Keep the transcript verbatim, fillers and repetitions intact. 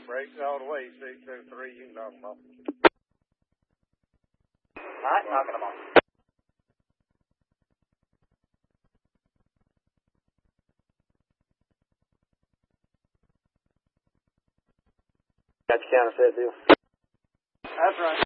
Brakes all the way, six oh three, you can knock them off. All right, knocking them off. Got your counterfeit deal. That's right.